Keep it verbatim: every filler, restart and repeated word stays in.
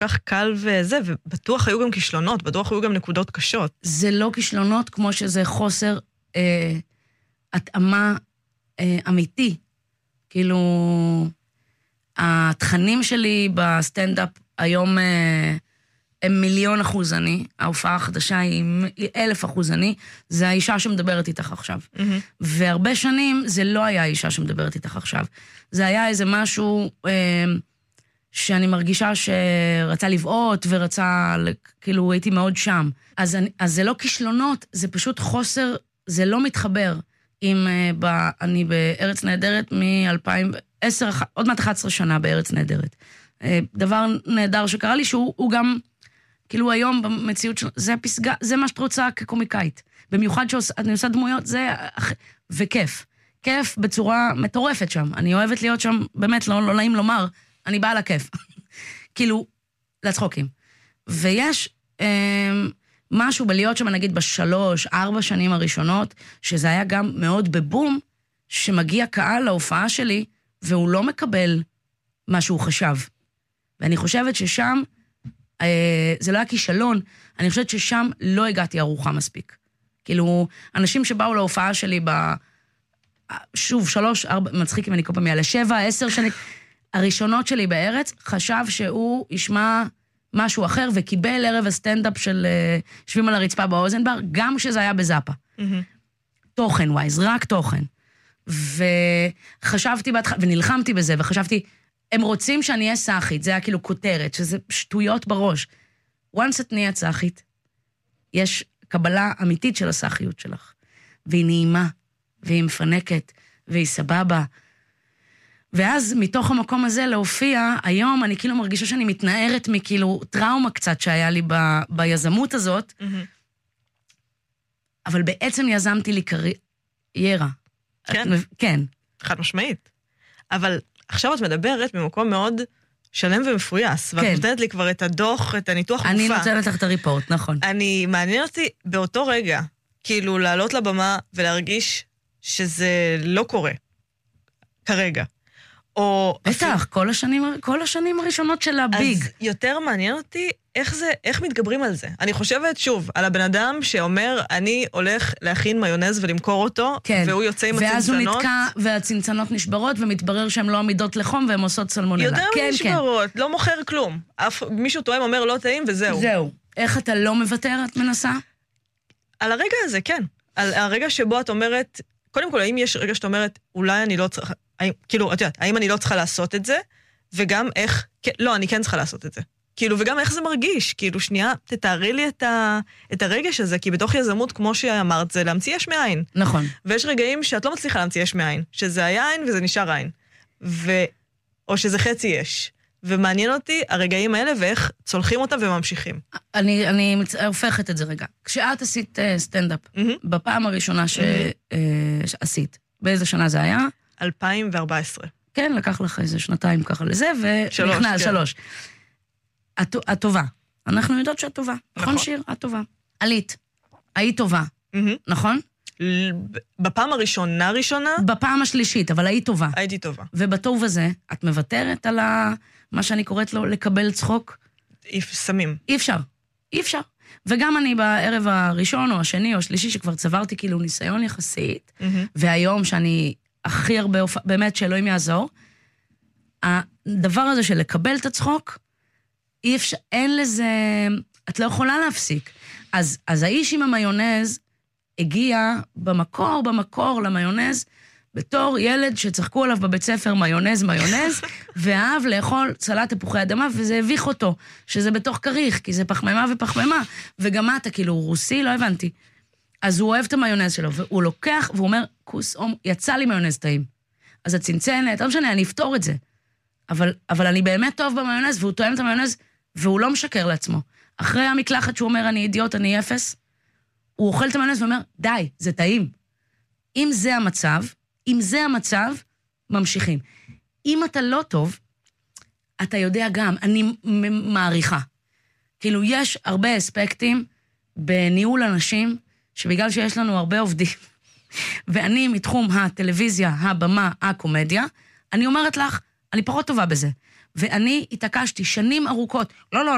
כך קל וזה, ובטוח היו גם כישלונות, בטוח היו גם נקודות קשות. זה לא כישלונות כמו שזה חוסר אה, התאמה אה, אמיתי. כאילו, התכנים שלי בסטנדאפ היום אה, הם מיליון אחוז אני, ההופעה החדשה היא אלף אחוז אני, זה האישה שמדברת איתך עכשיו. Mm-hmm. והרבה שנים זה לא היה האישה שמדברת איתך עכשיו. זה היה איזה משהו אה, שאני מרגישה שרצה לבעוט ורצה, כאילו הייתי מאוד שם. אז, אני, אז זה לא כישלונות, זה פשוט חוסר, זה לא מתחבר. אם uh, ב, אני בארץ נהדרת מ-אלפיים ועשר, עוד מעט אחת עשרה שנה בארץ נהדרת. Uh, דבר נהדר שקרה לי שהוא הוא גם, כאילו היום במציאות שלו, זה הפסגה, זה מה שאת רוצה כקומיקאית. במיוחד שאני עושה דמויות, זה, וכיף. כיף בצורה מטורפת שם. אני אוהבת להיות שם, באמת, לא, לא נעים לומר, אני באה לכיף. כאילו, לצחוקים. ויש... Uh, משהו בלהיות שם, נגיד, בשלוש, ארבע שנים הראשונות, שזה היה גם מאוד בבום, שמגיע קהל להופעה שלי, והוא לא מקבל מה שהוא חשב. ואני חושבת ששם, אה, זה לא היה כישלון, אני חושבת ששם לא הגעתי ארוחה מספיק. כאילו, אנשים שבאו להופעה שלי ב... שוב, שלוש, ארבע, מצחיק אם אני כל פעם יעלה, שבע, עשר שנים, הראשונות שלי בארץ, חשב שהוא ישמע... משהו אחר, וקיבל ערב הסטנדאפ של שבים על הרצפה באוזנבר, גם כשזה היה בזאפה. Mm-hmm. תוכן ווייז, רק תוכן. וחשבתי, ונלחמתי בזה, וחשבתי, הם רוצים שאני אהיה סאחית, זה היה כאילו כותרת, שזה שטויות בראש. once את נהיית סאחית, יש קבלה אמיתית של הסאחיות שלך, והיא נעימה, והיא מפנקת, והיא סבבה, ואז מתוך המקום הזה להופיע, היום אני כאילו מרגישה שאני מתנערת מכאילו טראומה קצת שהיה לי ב, ביזמות הזאת, mm-hmm. אבל בעצם יזמתי לי קריירה. כן. את, כן. חד משמעית. אבל עכשיו את מדברת במקום מאוד שלם ומפויס, ואת כן. נותנת לי כבר את הדוח, את הניתוח אני גופה. נותנת לך את הריפורט, נכון. אני, מעניין אותי באותו רגע, כאילו לעלות לבמה ולהרגיש שזה לא קורה, כרגע. או בטח, אפילו... כל השנים, כל השנים הראשונות של הביג. אז יותר מעניין אותי איך זה, איך מתגברים על זה. אני חושבת, שוב, על הבן אדם שאומר, אני הולך להכין מיונז ולמכור אותו, כן. והוא יוצא עם ואז הצנצנות. ואז הוא נתקע, והצנצנות נשברות, ומתברר שהן לא עמידות לחום, והן עושות סלמונלה. יותר כן, נשברות, כן. לא מוכר כלום. אף, מישהו טועם אומר לא טעים, וזהו. זהו. איך אתה לא מוותר, את מנסה? על הרגע הזה, כן. על הרגע שבו את אומרת, קודם כל, האם יש רגע שאת אומרת, אולי אני לא צריכה, כאילו, את יודעת, האם אני לא צריכה לעשות את זה, וגם איך, לא, אני כן צריכה לעשות את זה. כאילו, וגם איך זה מרגיש, כאילו, שנייה, תתארי לי את, ה, את הרגש הזה, כי בתוך יזמות, כמו שאמרת, זה להמציא יש מאין. נכון. ויש רגעים שאת לא מצליחה להמציא יש מאין, שזה היה עין וזה נשאר עין. ו... או שזה חצי יש. ומעניין אותי הרגעים האלה, ואיך צולחים אותם וממשיכים. אני, אני הופכת את זה רגע. כשאת עשית uh, סטנדאפ, mm-hmm. בפעם הראשונה ש, mm-hmm. uh, שעשית, באיזה שנה זה היה? אלפיים וארבע עשרה. כן, לקח לך איזה שנתיים ככה לזה, ונכנע, כן. שלוש. את, את טובה. אנחנו יודעות שאת טובה. נכון, נכון שיר? את טובה. עלית. היית טובה. Mm-hmm. נכון? בפעם הראשונה ראשונה? בפעם השלישית, אבל היית טובה. הייתי טובה. ובטוב הזה, את מוותרת על ה... מה שאני קוראת לו, לקבל צחוק? סמים. אי אפשר. אי אפשר. וגם אני בערב הראשון או השני או השלישי, שכבר צברתי כאילו ניסיון יחסית, mm-hmm. והיום שאני הכי הרבה, באמת שאלוהים יעזור, הדבר הזה של לקבל את הצחוק, אי אפשר, אין לזה, את לא יכולה להפסיק. אז, אז האיש עם המיונז הגיע במקור, במקור למיונז, בתור ילד שצחקו עליו בבית ספר מיונז, מיונז, ואהב לאכול צלת תפוחי אדמה, וזה הביך אותו, שזה בתוך כריך, כי זה פחמימה ופחמימה, וגם אתה כאילו רוסי, לא הבנתי. אז הוא אוהב את המיונז שלו, והוא לוקח, והוא אומר, כוס אום, יצא לי מיונז טעים. אז הצנצנת, לא משנה, אני אפתור את זה. אבל, אבל אני באמת טוב במיונז, והוא תואם את המיונז, והוא לא משקר לעצמו. אחרי המקלחת שהוא אומר, אני אידיוט, אני אפס, הוא אוכל את המיונז ואומר, די, זה טעים. אם זה המצב, אם זה המצב, ממשיכים. אם אתה לא טוב, אתה יודע גם, אני מעריכה. כאילו, יש הרבה אספקטים בניהול אנשים, שבגלל שיש לנו הרבה עובדים, ואני מתחום הטלוויזיה, הבמה, הקומדיה, אני אומרת לך, אני פחות טובה בזה. ואני התעקשתי שנים ארוכות, לא, לא,